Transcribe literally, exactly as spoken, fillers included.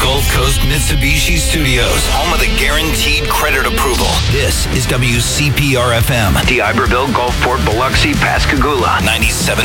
Gulf Coast Mitsubishi Studios, home of the guaranteed credit approval. This is W C P R F M. The Iberville, Gulfport, Biloxi, Pascagoula. ninety-seven